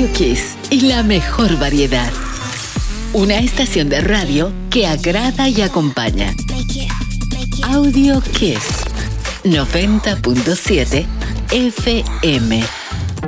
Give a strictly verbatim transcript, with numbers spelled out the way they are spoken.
Radio Kiss y la mejor variedad. Una estación de radio que agrada y acompaña. Audio Kiss noventa punto siete F M.